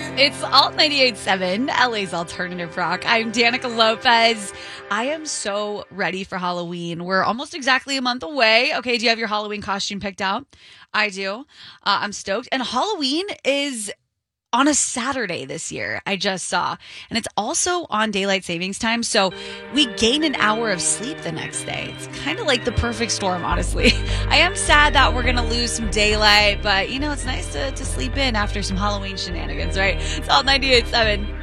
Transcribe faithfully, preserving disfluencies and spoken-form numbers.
It's Alt ninety-eight point seven, L A's Alternative Rock. I'm Danica Lopez. I am so ready for Halloween. We're almost exactly a month away. Okay, do you have your Halloween costume picked out? I do. Uh, I'm stoked. And Halloween is on a Saturday this year, I just saw. And it's also on daylight savings time, so we gain an hour of sleep the next day. It's kind of like the perfect storm, honestly. I am sad that we're going to lose some daylight, but, you know, it's nice to, to sleep in after some Halloween shenanigans, right? It's all ninety-eight point seven.